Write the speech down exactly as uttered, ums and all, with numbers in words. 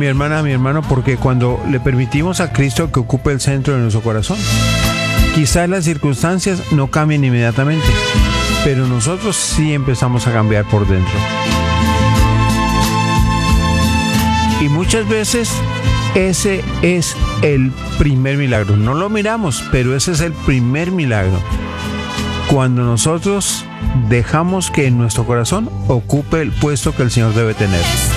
mi hermana, mi hermano, porque cuando le permitimos a Cristo que ocupe el centro de nuestro corazón, quizás las circunstancias no cambien inmediatamente, pero nosotros sí empezamos a cambiar por dentro. Y muchas veces ese es el primer milagro. No lo miramos, pero ese es el primer milagro. Cuando nosotros dejamos que nuestro corazón ocupe el puesto que el Señor debe tener.